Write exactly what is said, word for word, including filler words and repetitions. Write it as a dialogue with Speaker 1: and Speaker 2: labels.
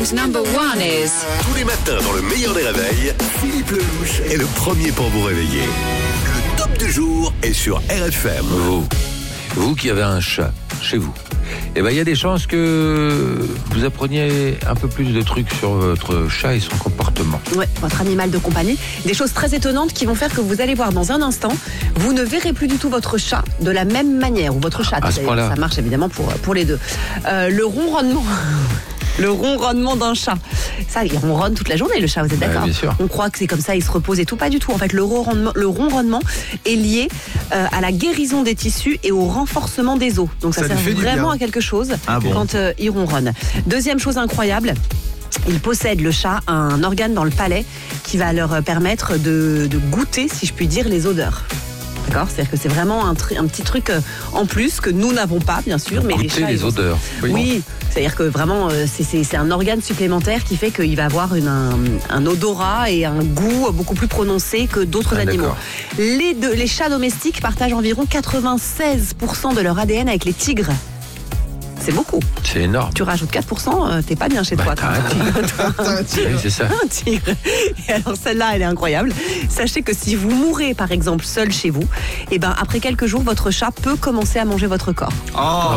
Speaker 1: And number one is...
Speaker 2: Tous les matins dans le meilleur des réveils, Philippe Lelouch est le premier pour vous réveiller. Le top du jour est sur R F M.
Speaker 3: Vous, vous qui avez un chat chez vous, eh ben, il y a des chances que vous appreniez un peu plus de trucs sur votre chat et son comportement.
Speaker 4: Ouais, votre animal de compagnie. Des choses très étonnantes qui vont faire que vous allez voir dans un instant, vous ne verrez plus du tout votre chat de la même manière, ou votre chat.
Speaker 3: À ce point-là.
Speaker 4: Ça marche évidemment pour, pour les deux. Euh, le ronronnement... Le ronronnement d'un chat. Ça, il ronronne toute la journée, le chat, vous êtes d'accord ?
Speaker 3: Ouais, bien sûr.
Speaker 4: On croit que c'est comme ça, il se repose et tout. Pas du tout. En fait, le ronronnement, le ronronnement est lié euh, à la guérison des tissus et au renforcement des os. Donc ça,
Speaker 5: Ça lui
Speaker 4: sert
Speaker 5: fait du
Speaker 4: vraiment
Speaker 5: bien.
Speaker 4: à quelque chose
Speaker 5: Ah bon.
Speaker 4: quand euh, il ronronne. Deuxième chose incroyable. Il possède, le chat, un organe dans le palais qui va leur permettre de, de goûter, si je puis dire, les odeurs. D'accord ? C'est-à-dire que c'est vraiment un, tr- un petit truc euh, en plus que nous n'avons pas, bien sûr, mais les
Speaker 3: Goûter
Speaker 4: chats...
Speaker 3: les
Speaker 4: ils ont-
Speaker 3: odeurs.
Speaker 4: Oui, c'est-à-dire que vraiment, euh, c'est, c'est, c'est un organe supplémentaire qui fait qu'il va avoir une, un, un odorat et un goût beaucoup plus prononcé que d'autres
Speaker 3: Ah,
Speaker 4: animaux.
Speaker 3: d'accord.
Speaker 4: Les, deux- les chats domestiques partagent environ quatre-vingt-seize pour cent de leur A D N avec les tigres. C'est beaucoup.
Speaker 3: C'est énorme.
Speaker 4: Tu rajoutes quatre pour cent, euh, t'es pas bien chez
Speaker 3: Bah,
Speaker 4: toi.
Speaker 3: t'as un tigre. Oui, c'est ça.
Speaker 4: Un tigre. Et alors celle-là, elle est incroyable. Sachez que si vous mourrez, par exemple, seul chez vous, et ben après quelques jours, votre chat peut commencer à manger votre corps.
Speaker 5: Oh.